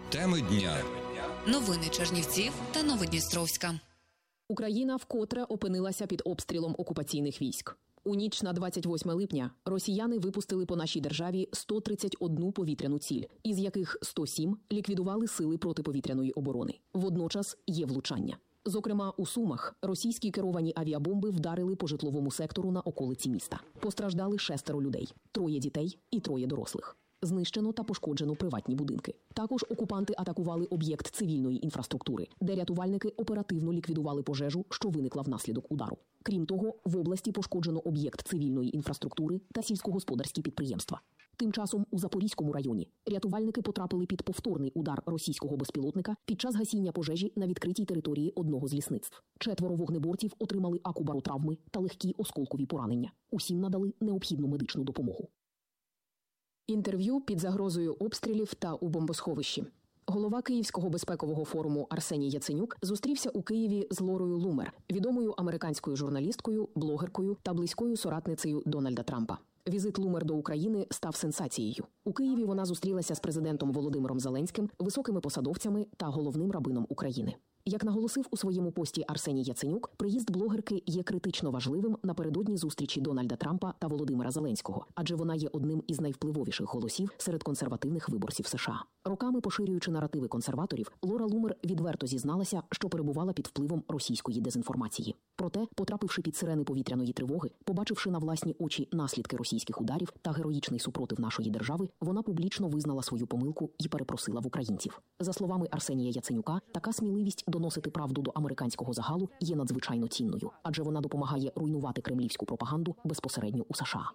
Теми дня. Новини Чернівців та Новодністровська. Україна вкотре опинилася під обстрілом окупаційних військ. У ніч на 28 липня росіяни випустили по нашій державі 131 повітряну ціль, із яких 107 ліквідували сили протиповітряної оборони. Водночас є влучання. Зокрема, у Сумах російські керовані авіабомби вдарили по житловому сектору на околиці міста. Постраждали 6 людей – 3 дітей і 3 дорослих. Знищено та пошкоджено приватні будинки. Також окупанти атакували об'єкт цивільної інфраструктури, де рятувальники оперативно ліквідували пожежу, що виникла внаслідок удару. Крім того, в області пошкоджено об'єкт цивільної інфраструктури та сільськогосподарські підприємства. Тим часом у Запорізькому районі рятувальники потрапили під повторний удар російського безпілотника під час гасіння пожежі на відкритій території одного з лісництв. 4 вогнеборців отримали акубаротравми та легкі осколкові поранення. Усім надали необхідну медичну допомогу. Інтерв'ю під загрозою обстрілів та у бомбосховищі. Голова Київського безпекового форуму Арсеній Яценюк зустрівся у Києві з Лорою Лумер, відомою американською журналісткою, блогеркою та близькою соратницею Дональда Трампа. Візит Лумер до України став сенсацією. У Києві вона зустрілася з президентом Володимиром Зеленським, високими посадовцями та головним рабином України. Як наголосив у своєму пості Арсеній Яценюк, приїзд блогерки є критично важливим напередодні зустрічі Дональда Трампа та Володимира Зеленського, адже вона є одним із найвпливовіших голосів серед консервативних виборців США. Роками поширюючи наративи консерваторів, Лора Лумер відверто зізналася, що перебувала під впливом російської дезінформації. Проте, потрапивши під сирени повітряної тривоги, побачивши на власні очі наслідки російських ударів та героїчний супротив нашої держави, вона публічно визнала свою помилку і перепросила в українців. За словами Арсенія Яценюка, така сміливість доносити правду до американського загалу є надзвичайно цінною, адже вона допомагає руйнувати кремлівську пропаганду безпосередньо у США.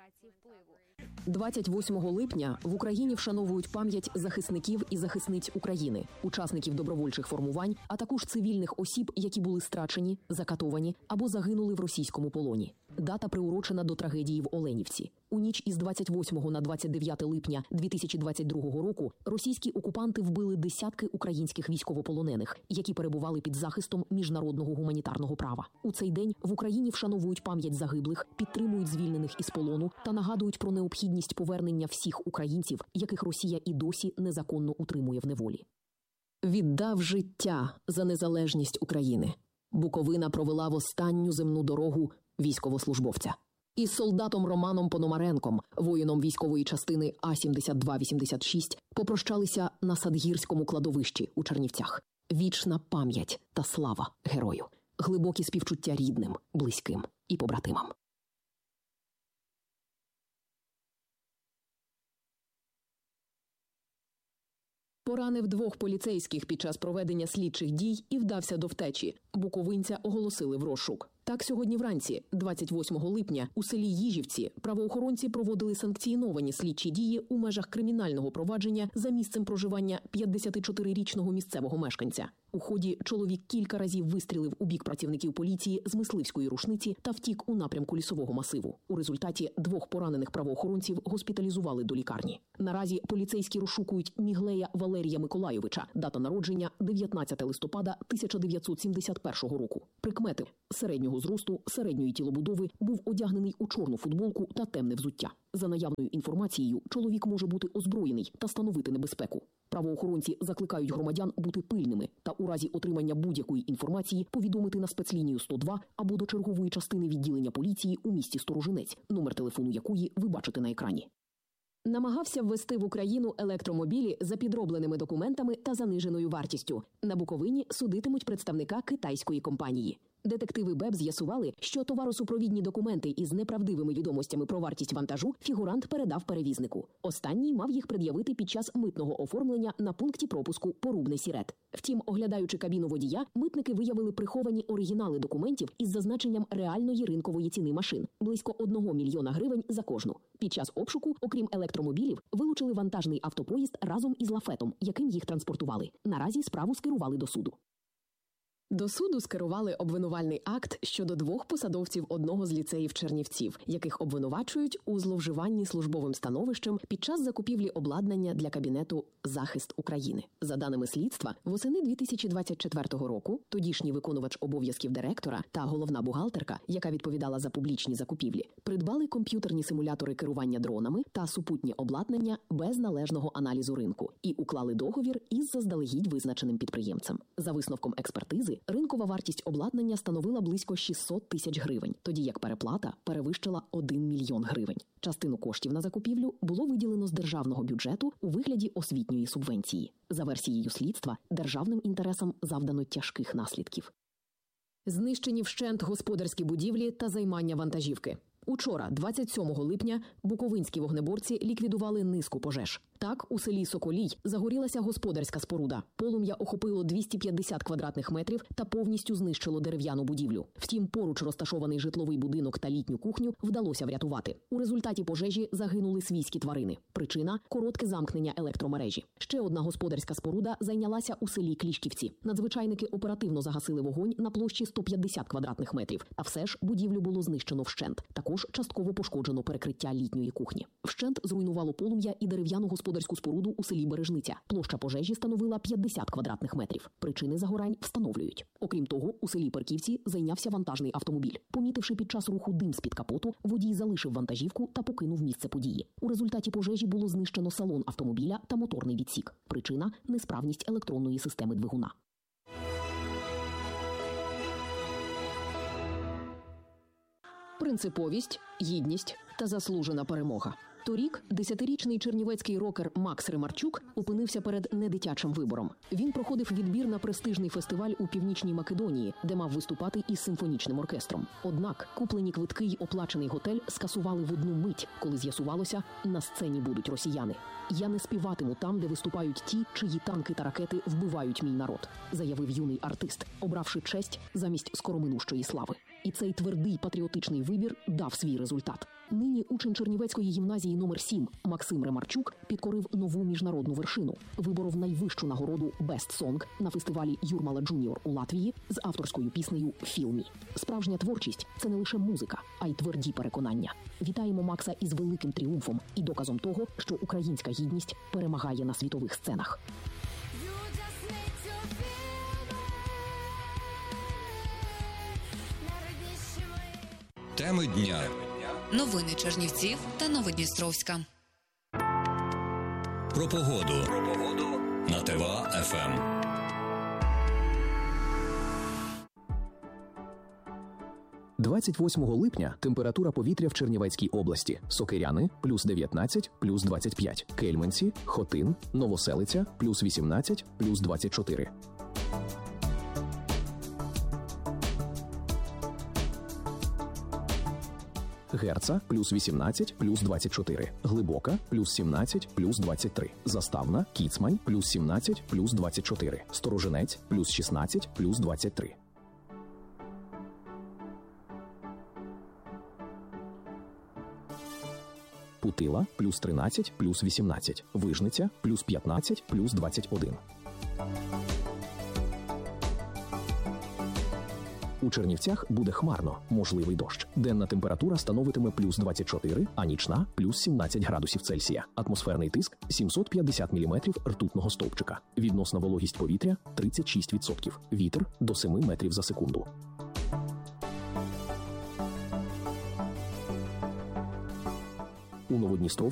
28 липня в Україні вшановують пам'ять захисників і захисниць України, учасників добровольчих формувань, а також цивільних осіб, які були страчені, закатовані або загинули в російському полоні. Дата приурочена до трагедії в Оленівці. У ніч із 28 на 29 липня 2022 року російські окупанти вбили десятки українських військовополонених, які перебували під захистом міжнародного гуманітарного права. У цей день в Україні вшановують пам'ять загиблих, підтримують звільнених із полону та нагадують про необхідність повернення всіх українців, яких Росія і досі незаконно утримує в неволі. Віддав життя за незалежність України. Буковина провела в останню земну дорогу військовослужбовця. Із солдатом Романом Пономаренком, воїном військової частини А-7286, попрощалися на Садгірському кладовищі у Чернівцях. Вічна пам'ять та слава герою. Глибокі співчуття рідним, близьким і побратимам. Поранив 2 поліцейських під час проведення слідчих дій і вдався до втечі. Буковинця оголосили в розшук. Так, сьогодні вранці, 28 липня, у селі Їжівці правоохоронці проводили санкціоновані слідчі дії у межах кримінального провадження за місцем проживання 54-річного місцевого мешканця. У ході чоловік кілька разів вистрілив у бік працівників поліції з мисливської рушниці та втік у напрямку Лісового масиву. У результаті 2 поранених правоохоронців госпіталізували до лікарні. Наразі поліцейські розшукують Міглея Валерія Миколайовича, дата народження 19 листопада 1971 року. Прикмети: середнього зросту, середньої тілобудови, був одягнений у чорну футболку та темне взуття. За наявною інформацією, чоловік може бути озброєний та становити небезпеку. Правоохоронці закликають громадян бути пильними та у разі отримання будь-якої інформації повідомити на спецлінію 102 або до чергової частини відділення поліції у місті Сторожинець, номер телефону якої ви бачите на екрані. Намагався ввести в Україну електромобілі за підробленими документами та заниженою вартістю. На Буковині судитимуть представника китайської компанії. Детективи БЕБ з'ясували, що товаросупровідні документи із неправдивими відомостями про вартість вантажу фігурант передав перевізнику. Останній мав їх пред'явити під час митного оформлення на пункті пропуску Порубне-Сірет. Втім, оглядаючи кабіну водія, митники виявили приховані оригінали документів із зазначенням реальної ринкової ціни машин – близько 1 мільйона гривень за кожну. Під час обшуку, окрім електромобілів, вилучили вантажний автопоїзд разом із лафетом, яким їх транспортували. Наразі справу скерували до суду. До суду скерували обвинувальний акт щодо 2 посадовців одного з ліцеїв Чернівців, яких обвинувачують у зловживанні службовим становищем під час закупівлі обладнання для кабінету «Захист України». За даними слідства, восени 2024 року тодішній виконувач обов'язків директора та головна бухгалтерка, яка відповідала за публічні закупівлі, придбали комп'ютерні симулятори керування дронами та супутнє обладнання без належного аналізу ринку і уклали договір із заздалегідь визначеним підприємцем. За висновком експертизи, ринкова вартість обладнання становила близько 600 тисяч гривень, тоді як переплата перевищила 1 мільйон гривень. Частину коштів на закупівлю було виділено з державного бюджету у вигляді освітньої субвенції. За версією слідства, державним інтересам завдано тяжких наслідків. Знищені вщент господарські будівлі та займання вантажівки. Учора, 27 липня, буковинські вогнеборці ліквідували низку пожеж. Так, у селі Соколій загорілася господарська споруда. Полум'я охопило 250 квадратних метрів та повністю знищило дерев'яну будівлю. Втім, поруч розташований житловий будинок та літню кухню вдалося врятувати. У результаті пожежі загинули свійські тварини. Причина – коротке замкнення електромережі. Ще одна господарська споруда зайнялася у селі Клішківці. Надзвичайники оперативно загасили вогонь на площі 150 квадратних метрів. А все ж будівлю було знищено вщент. Також частково пошкоджено перекриття літньої кухні. Вщент зруйнувало полум'я і дерев'яну господарську споруду у селі Бережниця. Площа пожежі становила 50 квадратних метрів. Причини загорань встановлюють. Окрім того, у селі Перківці зайнявся вантажний автомобіль. Помітивши під час руху дим з-під капоту, водій залишив вантажівку та покинув місце події. У результаті пожежі було знищено салон автомобіля та моторний відсік. Причина – несправність електронної системи двигуна. Принциповість, гідність та заслужена перемога. Торік 10-річний чернівецький рокер Макс Ремарчук опинився перед недитячим вибором. Він проходив відбір на престижний фестиваль у Північній Македонії, де мав виступати із симфонічним оркестром. Однак куплені квитки й оплачений готель скасували в одну мить, коли з'ясувалося, на сцені будуть росіяни. «Я не співатиму там, де виступають ті, чиї танки та ракети вбивають мій народ», заявив юний артист, обравши честь замість скороминущої слави. І цей твердий патріотичний вибір дав свій результат. Нині учень Чернівецької гімназії номер 7 Максим Ремарчук підкорив нову міжнародну вершину. Виборов найвищу нагороду «Best Song» на фестивалі Юрмала Джуніор у Латвії з авторською піснею «Feel Me». Справжня творчість – це не лише музика, а й тверді переконання. Вітаємо Макса із великим тріумфом і доказом того, що українська гідність перемагає на світових сценах. Теми дня. Новини Чернівців та Новодністровська. Про погоду. На ТВА-ФМ. – 28 липня температура повітря в Чернівецькій області. Сокиряни – плюс 19, плюс 25. Кельменці, Хотин, Новоселиця – плюс 18, плюс 24. Герца – плюс 18, плюс 24. Глибока – плюс 17, плюс 23. Заставна, Кіцмань – плюс 17, плюс 24. Сторожинець – плюс 16, плюс 23. Путила – плюс 13, плюс 18. Вижниця – плюс 15, плюс 21. У Чернівцях буде хмарно, можливий дощ. Денна температура становитиме плюс 24, а нічна – плюс 17 градусів Цельсія. Атмосферний тиск – 750 міліметрів ртутного стовпчика. Відносна вологість повітря – 36%. Вітер – до 7 метрів за секунду. У Новодністровську